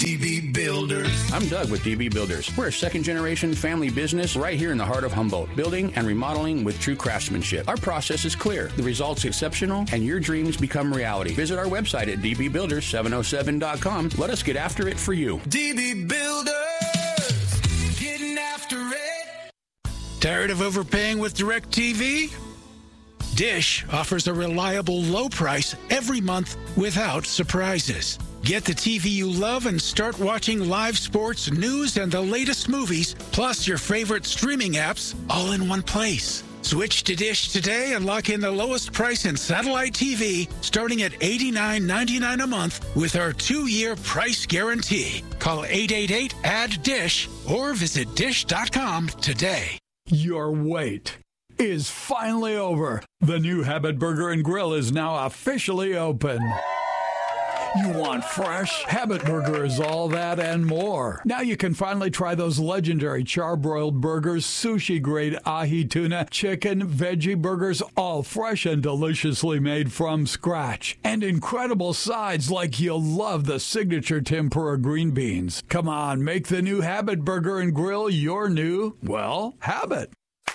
DB Builders. I'm Doug with DB Builders. We're a second-generation family business right here in the heart of Humboldt, building and remodeling with true craftsmanship. Our process is clear, the results exceptional, and your dreams become reality. Visit our website at dbbuilders707.com. Let us get after it for you. DB Builders, getting after it. Tired of overpaying with DirecTV? Dish offers a reliable low price every month without surprises. Get the TV you love and start watching live sports, news, and the latest movies, plus your favorite streaming apps, all in one place. Switch to Dish today and lock in the lowest price in satellite TV, starting at $89.99 a month with our 2-year price guarantee. Call 888-ADD-DISH or visit dish.com today. Your wait is finally over. The new Habit Burger and Grill is now officially open. You want fresh? Habit Burger is all that and more. Now you can finally try those legendary charbroiled burgers, sushi-grade ahi tuna, chicken, veggie burgers, all fresh and deliciously made from scratch. And incredible sides like you'll love the signature tempura green beans. Come on, make the new Habit Burger and Grill your new, well, habit.